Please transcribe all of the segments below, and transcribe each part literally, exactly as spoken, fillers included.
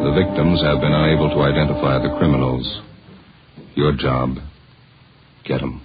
The victims have been unable to identify the criminals. Your job, get them.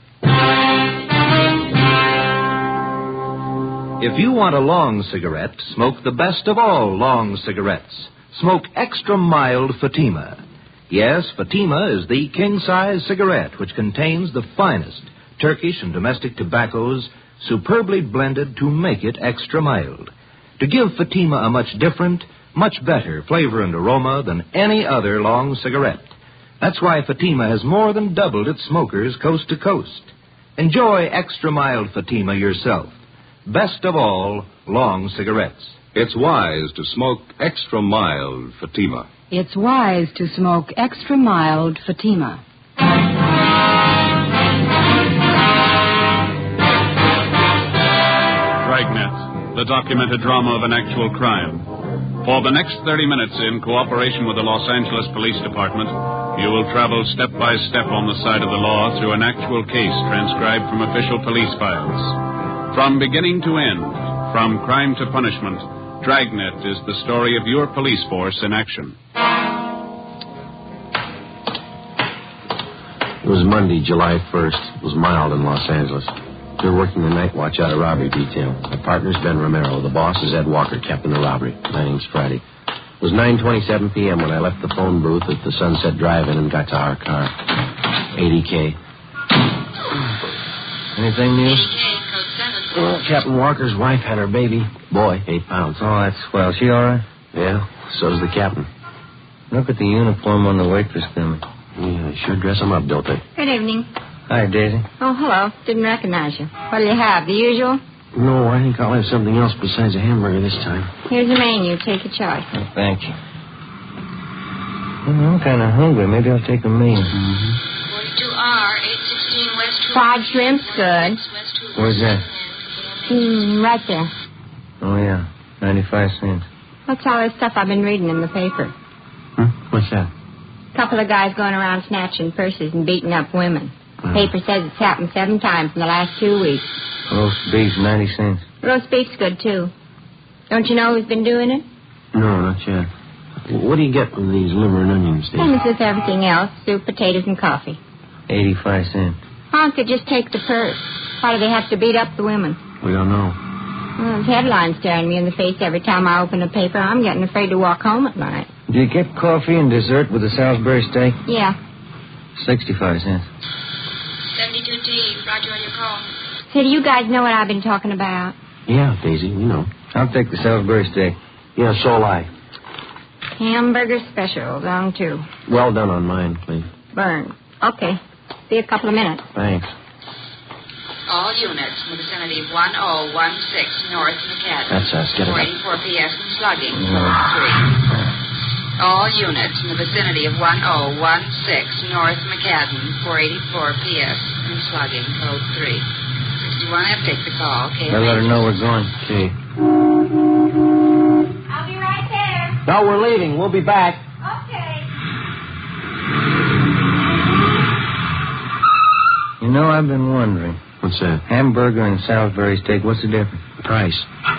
If you want a long cigarette, smoke the best of all long cigarettes. Smoke extra mild Fatima. Yes, Fatima is the king-size cigarette which contains the finest Turkish and domestic tobaccos superbly blended to make it extra mild. To give Fatima a much different, much better flavor and aroma than any other long cigarette. That's why Fatima has more than doubled its smokers coast to coast. Enjoy extra mild Fatima yourself. Best of all, long cigarettes. It's wise to smoke extra mild Fatima. It's wise to smoke extra mild Fatima. Dragnet, the documented drama of an actual crime. For the next thirty minutes, in cooperation with the Los Angeles Police Department, you will travel step by step on the side of the law through an actual case transcribed from official police files. From beginning to end, from crime to punishment, Dragnet is the story of your police force in action. It was Monday, July first. It was mild in Los Angeles. We were working the night watch out of robbery detail. My partner's Ben Romero. The boss is Ed Walker, captain of robbery. My name's Friday. It was nine twenty-seven p.m. when I left the phone booth at the Sunset Drive-In and got to our car. eighty K. Anything new? Well, Captain Walker's wife had her baby. Boy, eight pounds. Oh, that's swell. She all right? Yeah, so's the captain. Look at the uniform on the waitress coming. Yeah, they sure dress them up, don't they? Good evening. Hi, Daisy. Oh, hello. Didn't recognize you. What do you have? The usual? No, I think I'll have something else besides a hamburger this time. Here's the menu. Take your choice. Oh, thank you. Well, I'm kind of hungry. Maybe I'll take a meal. Mm-hmm. forty-two R, eight sixteen West... Fried shrimp's good. Where's that? Mm, right there. Oh, yeah. ninety-five cents. What's all this stuff I've been reading in the paper? Huh? What's that? A couple of guys going around snatching purses and beating up women. Uh-huh. Paper says it's happened seven times in the last two weeks. Roast beef, ninety cents. Roast beef's good, too. Don't you know who's been doing it? No, not yet. What do you get with these liver and onions, Dave? Same as with everything else. Soup, potatoes, and coffee. eighty-five cents. Why don't they just take the purse? Why do they have to beat up the women? We don't know. Well, there's headlines staring me in the face every time I open a paper. I'm getting afraid to walk home at night. Do you get coffee and dessert with the Salisbury steak? Yeah. sixty-five cents. seventy-two T, Roger on your call. Say, do you guys know what I've been talking about? Yeah, Daisy, we know. I'll take the Salisbury steak. Yeah, so'll I. Hamburger special, long two. Well done on mine, please. Burn. Okay. See you in a couple of minutes. Thanks. All units in the vicinity of one oh one six North McAdam. That's us. Get it four up. eighty-four P S and slugging, code three. All units in the vicinity of one oh one six North McAdam, four eighty-four P S and slugging, code three. sixty-one F, take the call, okay? Better let her know we're going. Okay. I'll be right there. No, we're leaving. We'll be back. Okay. You know, I've been wondering. What's that? Hamburger and Salisbury steak, what's the difference? Price.